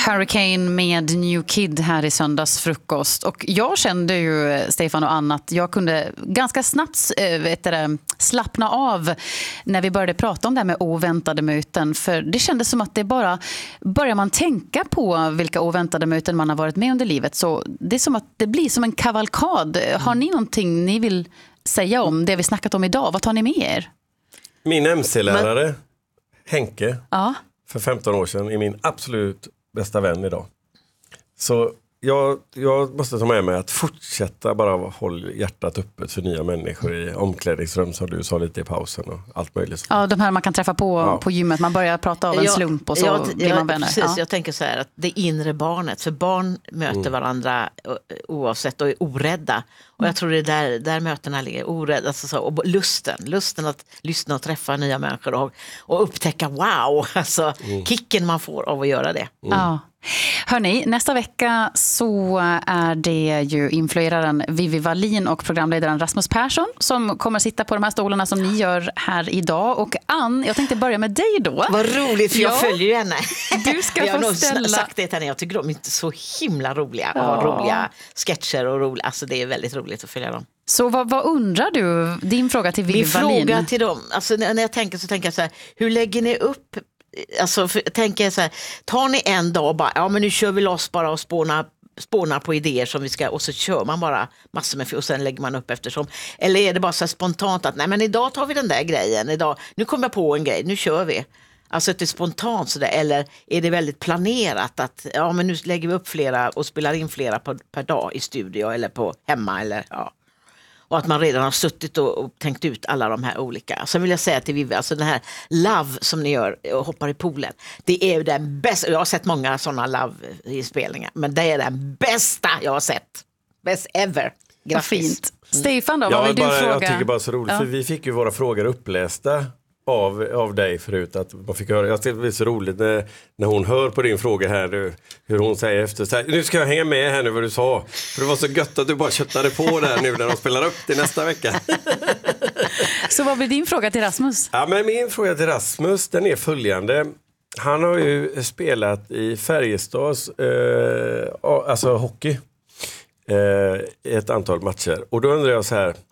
Hurricane med New Kid här i söndagsfrukost. Och jag kände ju, Stefan och Anna, att jag kunde ganska snabbt slappna av när vi började prata om det här med oväntade möten. För det kändes som att det bara, börjar man tänka på vilka oväntade möten man har varit med under livet, så det är som att det blir som en kavalkad. Har ni någonting ni vill säga om det vi snackat om idag? Vad tar ni med er? Min MC-lärare, Henke, för 15 år sedan är min absolut bästa vän idag. Så jag måste ta med mig att fortsätta bara hålla hjärtat öppet för nya människor i omklädningsrum, som du sa lite i pausen, och allt möjligt. Ja, de här man kan träffa på gymmet. Man börjar prata av en slump och så blir man vänner. Precis, jag tänker så här att det inre barnet, för barn möter varandra oavsett och är orädda. Och jag tror det är där mötena ligger, orädda. Alltså och lusten att lyssna och träffa nya människor och upptäcka kicken man får av att göra det. Ja. Hörrni, nästa vecka så är det ju influeraren Vivi Wallin och programledaren Rasmus Persson som kommer sitta på de här stolarna som ni gör här idag. Och Ann, jag tänkte börja med dig då. Vad roligt, för jag följer ju henne. Du ska jag få ställa... Jag har sagt det till henne, jag tycker de är inte så himla roliga. Och roliga sketcher och roliga, alltså det är väldigt roligt att följa dem. Så vad undrar du? Din fråga till Vivi Wallin. Min fråga till dem, alltså när jag tänker så här, hur lägger ni upp, alltså tänker jag så här, tar ni en dag och bara, men nu kör vi loss bara och spånar på idéer som vi ska, och så kör man bara massor med, och sen lägger man upp eftersom, eller är det bara så här spontant att nej, men idag tar vi den där grejen, nu kommer jag på en grej, nu kör vi. Alltså att det är spontant sådär, eller är det väldigt planerat att men nu lägger vi upp flera och spelar in flera per dag i studio eller på hemma eller och att man redan har suttit och tänkt ut alla de här olika. Sen vill jag säga till Vivi, alltså den här Love som ni gör och hoppar i poolen, det är den bästa, jag har sett många sådana Love-inspelningar, men det är den bästa jag har sett. Best ever. Grattis. Fint. Stefan då, vad vill du fråga? Jag tycker bara så roligt, för vi fick ju våra frågor upplästa av dig förut, att man fick höra. Jag tycker det är så roligt när hon hör på din fråga här nu, hur hon säger efter så här, nu ska jag hänga med här nu vad du sa, för det var så gött att du bara köttade på där nu när de spelar upp det nästa vecka. Så vad blir din fråga till Rasmus? Ja, men min fråga till Rasmus, den är följande. Han har ju spelat i Färjestads alltså hockey ett antal matcher, och då undrar jag så här,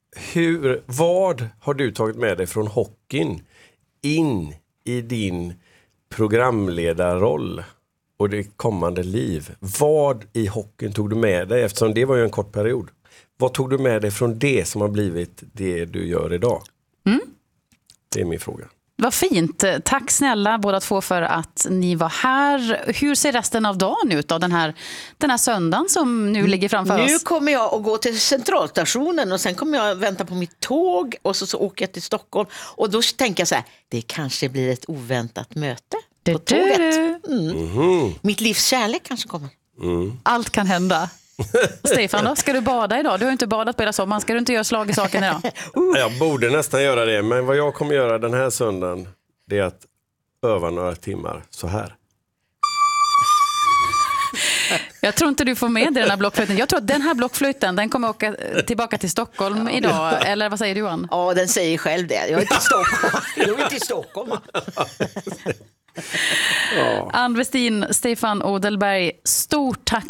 vad har du tagit med dig från hockeyn in i din programledarroll och det kommande liv? Vad i hockeyn tog du med dig, eftersom det var ju en kort period? Vad tog du med dig från det som har blivit det du gör idag? Det är min fråga. Vad fint. Tack snälla båda två för att ni var här. Hur ser resten av dagen ut av den här söndagen som nu ligger framför oss? Nu kommer jag att gå till centralstationen och sen kommer jag vänta på mitt tåg och så åker jag till Stockholm. Och då tänker jag så här, det kanske blir ett oväntat möte på tåget. Mitt livs kärlek kanske kommer. Allt kan hända. Stefan då, ska du bada idag? Du har ju inte badat på hela sommaren. Ska du inte göra slag i saken idag? Jag borde nästan göra det, men vad jag kommer göra den här söndagen, det är att öva några timmar så här. Jag tror inte du får med dig den här blockflöjten. Jag tror att den här blockflöjten, den kommer åka tillbaka till Stockholm idag. Eller vad säger du, Johan? Ja, den säger själv det. Jag är inte i Stockholm. Jag är inte i Stockholm. Ann Westin, Stefan Odelberg, stort tack